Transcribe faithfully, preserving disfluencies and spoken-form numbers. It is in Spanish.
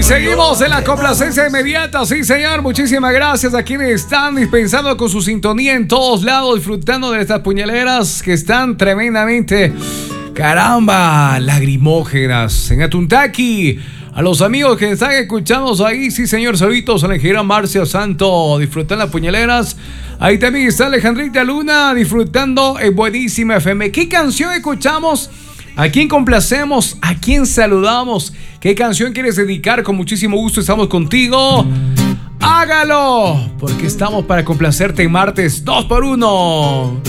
Seguimos en la complacencia inmediata, sí señor, muchísimas gracias a quienes están dispensando con su sintonía en todos lados, disfrutando de estas puñaleras que están tremendamente, caramba, lagrimógenas. En Atuntaki, a los amigos que están escuchando ahí, sí señor, saluditos a la ingeniera Marcia Santo, disfrutando las puñaleras. Ahí también está Alejandrita Luna, disfrutando en Buenísima F M. ¿Qué canción escuchamos? ¿A quién complacemos? ¿A quién saludamos? ¿Qué canción quieres dedicar? Con muchísimo gusto estamos contigo. ¡Hágalo! Porque estamos para complacerte en martes dos por uno.